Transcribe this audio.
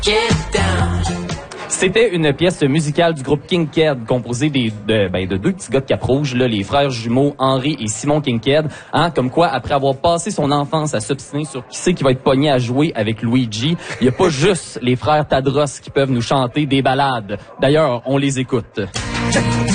C'était une pièce musicale du groupe Kinked, composée de deux petits gars de Cap-Rouge, là, les frères jumeaux Henri et Simon Kinked, comme quoi, après avoir passé son enfance à s'obstiner sur qui c'est qui va être pogné à jouer avec Luigi, il n'y a pas juste les frères Tadros qui peuvent nous chanter des ballades. D'ailleurs, on les écoute.